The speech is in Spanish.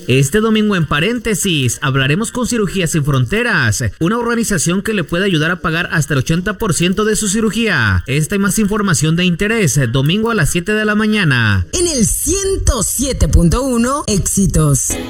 Este domingo, en paréntesis, hablaremos con Cirugías Sin Fronteras, una organización que le puede ayudar a pagar hasta el 80% de su cirugía. Esta y más información de interés, domingo a las 7 de la mañana. En el 107.1 Éxitos.